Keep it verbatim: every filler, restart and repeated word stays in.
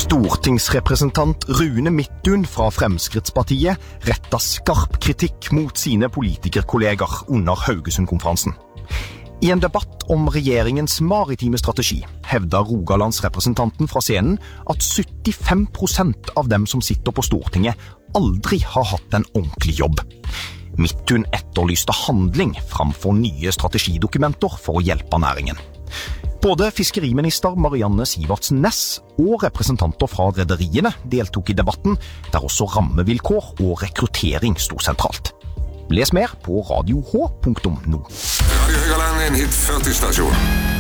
Stortingsrepresentant Rune Midthun fra Fremskrittspartiet rettet skarp kritikk mot sine politikerkolleger under Haugesund-konferansen. I en debatt om regjeringens maritime strategi hevder Rogalandsrepresentanten fra scenen at syttifem prosent av dem som sitter på Stortinget aldri har hatt en ordentlig jobb. Midthun etterlyste handling framfor nye strategidokumenter for å hjelpe næringen. Både fiskeriminister Marianne Sivertsen Næss og representanter fra rederiene deltok i debatten, der også rammevilkår og rekruttering sto sentralt. Les mer på radio h punktum no. Radio Høgaland, en hit førti stasjon.